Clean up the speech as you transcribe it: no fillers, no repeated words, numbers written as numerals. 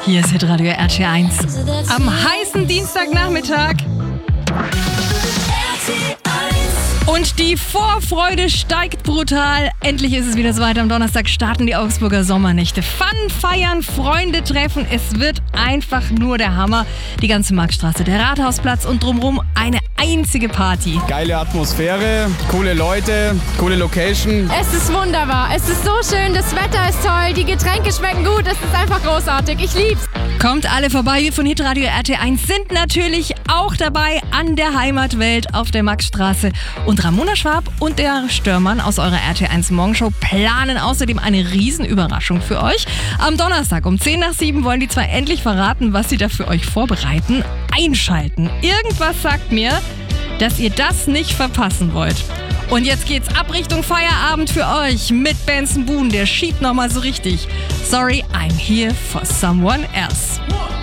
Hier ist Hitradio RT1 am heißen Dienstagnachmittag. Und die Vorfreude steigt brutal. Endlich ist es wieder soweit. Am Donnerstag starten die Augsburger Sommernächte. Fun, feiern, Freunde treffen. Es wird einfach nur der Hammer. Die ganze Marktstraße, der Rathausplatz und drumherum eine einzige Party. Geile Atmosphäre, coole Leute, coole Location. Es ist wunderbar. Es ist so schön. Das Wetter ist toll. Die Getränke schmecken gut. Es ist einfach großartig. Ich lieb's. Kommt alle vorbei. Wir von Hitradio RT1 sind natürlich auch dabei an der Heimatwelt auf der Maxstraße. Und Ramona Schwab und der Störmann aus eurer RT1 Morgenshow planen außerdem eine Riesenüberraschung für euch. Am Donnerstag um 6:10 wollen die zwei endlich verraten, was sie da für euch vorbereiten. Einschalten. Irgendwas sagt mir, dass ihr das nicht verpassen wollt. Und jetzt geht's ab Richtung Feierabend für euch mit Benson Boone. Der schiebt nochmal so richtig. Sorry, I'm here for someone else.